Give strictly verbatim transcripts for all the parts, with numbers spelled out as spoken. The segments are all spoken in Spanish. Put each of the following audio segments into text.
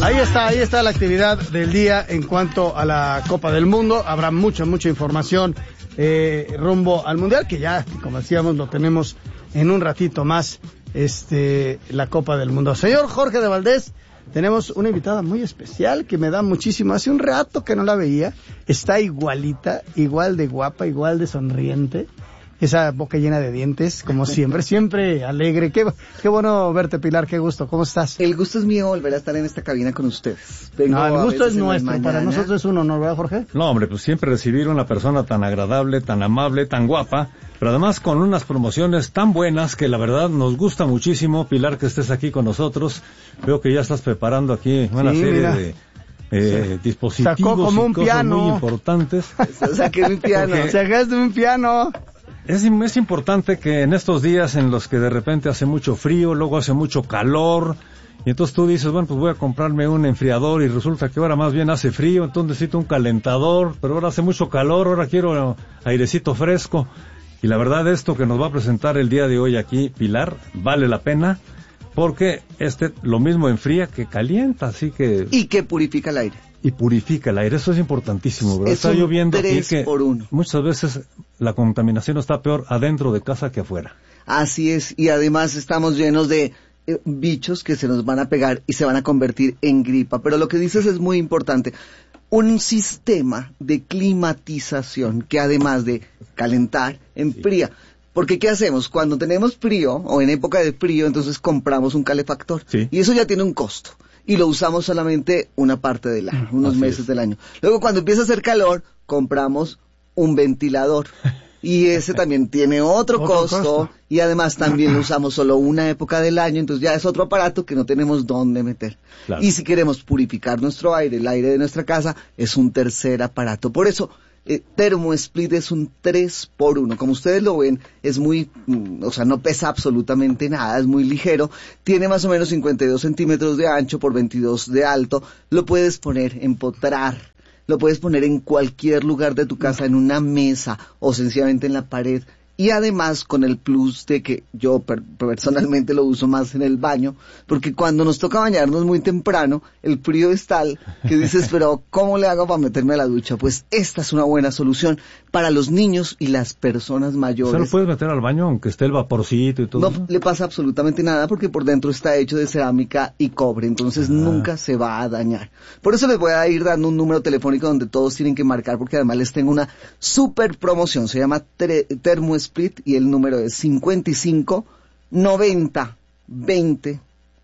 Ahí está, ahí está la actividad del día en cuanto a la Copa del Mundo. Habrá mucha, mucha información eh, rumbo al Mundial, que ya, como decíamos, lo tenemos en un ratito más, este, la Copa del Mundo. Señor Jorge de Valdés, tenemos una invitada muy especial que me da muchísimo. Hace un rato que no la veía. Está igualita, igual de guapa, igual de sonriente. Esa boca llena de dientes, como siempre, siempre alegre. Qué, qué bueno verte, Pilar, qué gusto. ¿Cómo estás? El gusto es mío volver a estar en esta cabina con ustedes. Vengo no, el gusto es nuestro, para nosotros es un honor, ¿verdad, Jorge? No, hombre, pues siempre recibir una persona tan agradable, tan amable, tan guapa, pero además con unas promociones tan buenas que la verdad nos gusta muchísimo, Pilar, que estés aquí con nosotros. Veo que ya estás preparando aquí una sí, serie mira. de... Eh, sí. dispositivos Sacó como y un cosas piano. muy importantes. Saqué un piano. Sacaste un piano. Es, es importante que en estos días en los que de repente hace mucho frío, luego hace mucho calor, y entonces tú dices, bueno, pues voy a comprarme un enfriador, y resulta que ahora más bien hace frío, entonces necesito un calentador, pero ahora hace mucho calor, ahora quiero airecito fresco. Y la verdad, esto que nos va a presentar el día de hoy aquí, Pilar, vale la pena, porque este lo mismo enfría que calienta, así que... Y que purifica el aire. Y purifica el aire, eso es importantísimo, ¿verdad? Es está lloviendo aquí que por uno. Muchas veces la contaminación está peor adentro de casa que afuera. Así es, y además estamos llenos de eh, bichos que se nos van a pegar y se van a convertir en gripa. Pero lo que dices es muy importante. Un sistema de climatización que además de calentar, enfría. Sí. Porque ¿qué hacemos? Cuando tenemos frío, o en época de frío, entonces compramos un calefactor. Sí. Y eso ya tiene un costo. Y lo usamos solamente una parte del año, unos Así meses es. del año. Luego cuando empieza a hacer calor, compramos un ventilador. Y ese también tiene otro, otro costo, costo. Y además también lo usamos solo una época del año, entonces ya es otro aparato que no tenemos dónde meter. Claro. Y si queremos purificar nuestro aire, el aire de nuestra casa, es un tercer aparato. Por eso... Eh, ThermoSplit es un tres por uno, como ustedes lo ven, es muy, mm, o sea, no pesa absolutamente nada, es muy ligero, tiene más o menos cincuenta y dos centímetros de ancho por veintidós de alto, lo puedes poner, empotrar, lo puedes poner en cualquier lugar de tu casa, en una mesa o sencillamente en la pared. Y además con el plus de que yo per- personalmente lo uso más en el baño, porque cuando nos toca bañarnos muy temprano, el frío es tal que dices, pero ¿cómo le hago para meterme a la ducha? Pues esta es una buena solución para los niños y las personas mayores. ¿Se lo puedes meter al baño aunque esté el vaporcito y todo? No eso? le pasa absolutamente nada porque por dentro está hecho de cerámica y cobre, entonces ah. nunca se va a dañar. Por eso les voy a ir dando un número telefónico donde todos tienen que marcar, porque además les tengo una super promoción, se llama ThermoSplit. Split y el número es cincuenta y cinco, noventa, veinte,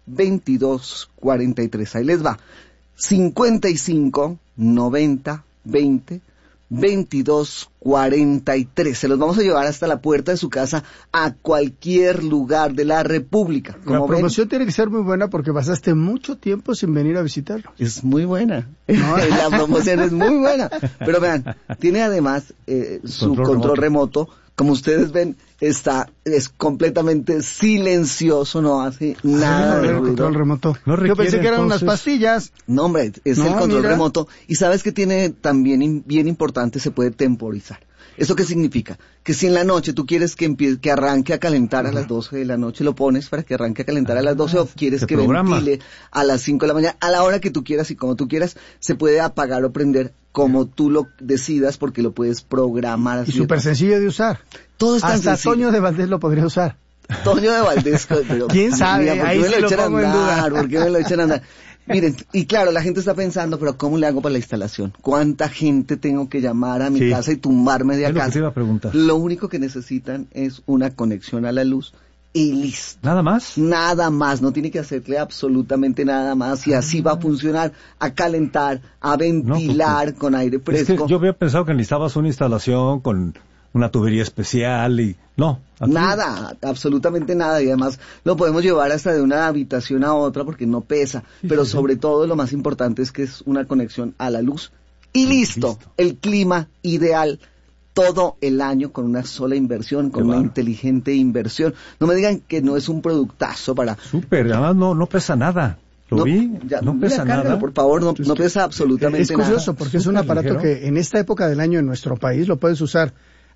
veintidós, cuarenta y tres. Ahí les va. cincuenta y cinco, noventa, veinte, veintidós, cuarenta y tres. Se los vamos a llevar hasta la puerta de su casa a cualquier lugar de la República. La promoción ven, tiene que ser muy buena porque pasaste mucho tiempo sin venir a visitarlo. Es muy buena. No, la promoción es muy buena. Pero vean, tiene además eh, su control, control remoto. remoto. Como ustedes ven, está, es completamente silencioso, no hace nada ah, de el ruido. Control remoto. No requiere, Yo pensé que eran entonces... unas pastillas. No, hombre, es no, el control mira. remoto. Y sabes que tiene también bien importante, se puede temporizar. ¿Eso qué significa? Que si en la noche tú quieres que empie- que arranque a calentar uh-huh. a las doce de la noche, lo pones para que arranque a calentar a las doce, o quieres que programa. ventile a las cinco de la mañana, a la hora que tú quieras y como tú quieras, se puede apagar o prender como tú lo decidas, porque lo puedes programar así. Y súper sencillo de usar. Todo está Hasta sencillo. Toño de Valdés lo podría usar. Toño de Valdés, pero... ¿Quién sabe? Mira, ¿por qué Ahí me se lo lo echan a pongo en duda. andar? ¿Por qué me lo echan a andar? Miren, y claro, la gente está pensando, pero ¿cómo le hago para la instalación? ¿Cuánta gente tengo que llamar a mi sí. casa y tumbarme de acá? Es lo que te iba a preguntar. Lo único que necesitan es una conexión a la luz y listo. ¿Nada más? Nada más, no tiene que hacerle absolutamente nada más y así va a funcionar, a calentar, a ventilar no, porque... con aire fresco. Es que yo había pensado que necesitabas una instalación con una tubería especial y... No. Aquí... Nada, absolutamente nada, y además lo podemos llevar hasta de una habitación a otra porque no pesa, sí, pero sí, sobre sí. todo lo más importante es que es una conexión a la luz y listo, listo. El clima ideal todo el año con una sola inversión, con Qué una bueno. inteligente inversión. No me digan que no es un productazo para... Súper, además no, no pesa nada. Lo no, vi, ya, no pesa cárgalo, nada. Por favor, no, no pesa absolutamente nada. Es curioso nada. porque es un aparato ligero. Que en esta época del año en nuestro país lo puedes usar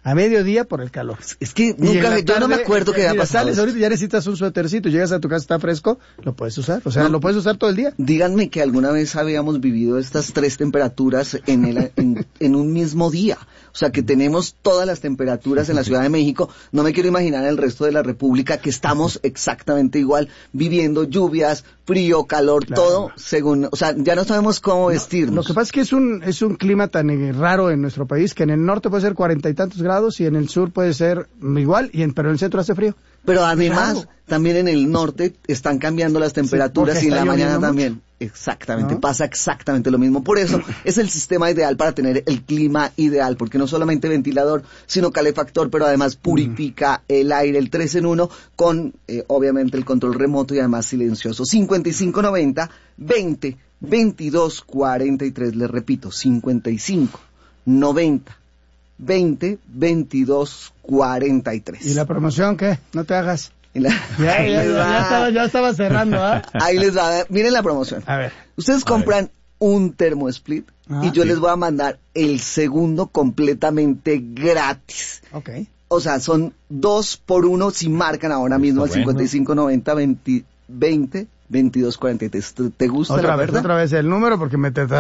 a mediodía por el calor. Es que nunca, tarde, yo no me acuerdo que haya pasado. Sales ahorita, ya necesitas un suétercito, llegas a tu casa, está fresco, lo puedes usar, o sea, no, lo puedes usar todo el día. Díganme que alguna vez habíamos vivido estas tres temperaturas en, el, en, en un mismo día. O sea, que tenemos todas las temperaturas en la Ciudad de México. No me quiero imaginar el resto de la República, que estamos exactamente igual, viviendo lluvias, frío, calor, claro. Todo según, o sea, ya no sabemos cómo vestirnos. No, lo que pasa es que es un, es un clima tan eh, raro en nuestro país, que en el norte puede ser cuarenta y tantos grados y en el sur puede ser igual, y en, pero en el centro hace frío. Pero además, claro. También en el norte están cambiando las temperaturas sí, y en la mañana también. Mucho. Exactamente, ¿no? Pasa exactamente lo mismo. Por eso es el sistema ideal para tener el clima ideal, porque no solamente ventilador, sino calefactor, pero además purifica mm. el aire, el tres en uno, con eh, obviamente el control remoto y además silencioso. cincuenta y cinco noventa, veinte, veintidós, cuarenta y tres, les repito, cincuenta y cinco noventa, veinte, veintidós, cuarenta y tres. ¿Y la promoción qué? No te hagas. La... Ya, ya, ya, ya, estaba, ya estaba cerrando, ¿ah? ¿eh? Ahí les va, miren la promoción. A ver. Ustedes compran un termo split ah, y yo sí. les voy a mandar el segundo completamente gratis. Ok. O sea, son dos por uno si marcan ahora mismo al bueno. cincuenta y cinco noventa, veinte, veinte, veintidós, cuarenta y tres. ¿Te gusta otra la vez, verdad? Otra vez el número porque me te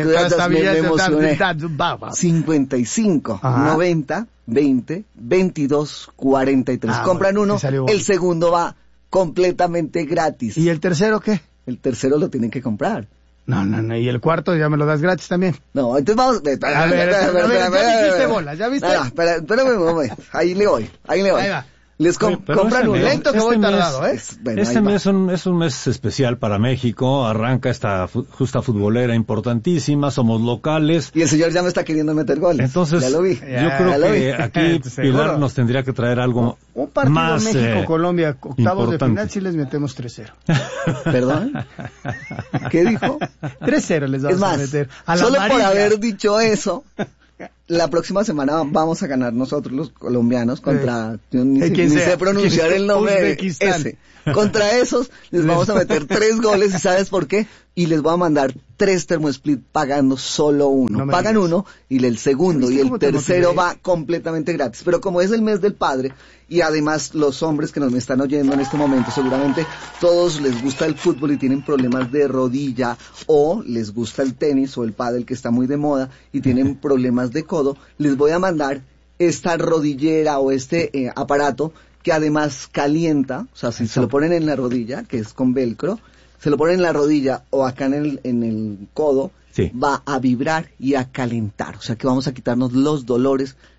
cincuenta y cinco, noventa, veinte, veintidós, cuarenta y tres. Ah, compran bueno, uno, el segundo va completamente gratis. ¿Y el tercero qué? El tercero lo tienen que comprar. No, no, no, y el cuarto ya me lo das gratis también. No, entonces vamos... Espera, a ver, espera, espera, espera, espera, ya viste bola, ya viste. No, espera, espérame un momento, ahí le voy, ahí le voy. Ahí va. Les com Oye, compran un lento que este voy mes, tardado, ¿eh? Bueno, este mes es un, es un mes especial para México, arranca esta fu justa futbolera importantísima, somos locales. Y el señor ya me está queriendo meter goles. Entonces, ya lo vi. Ya, yo creo que vi. Aquí Pilar nos tendría que traer algo un partido más México-Colombia, eh, octavos de final, si les metemos tres cero. ¿Perdón? ¿Qué dijo? tres cero les vamos es más, a meter. A la solo amarilla. por haber dicho eso... La próxima semana vamos a ganar nosotros los colombianos contra, sí. yo ni, sé, ni sé pronunciar el nombre ese. Contra esos les vamos a meter tres goles y ¿sabes por qué? Y les voy a mandar tres termosplit pagando solo uno. No Pagan digas. uno y el segundo y el tercero va completamente gratis. Pero como es el mes del padre y además los hombres que nos me están oyendo en este momento seguramente todos les gusta el fútbol y tienen problemas de rodilla o les gusta el tenis o el pádel que está muy de moda y tienen problemas de codo, les voy a mandar esta rodillera o este eh, aparato que además calienta, o sea, si Eso. se lo ponen en la rodilla, que es con velcro, se lo ponen en la rodilla o acá en el, en el codo, sí. va a vibrar y a calentar. O sea que vamos a quitarnos los dolores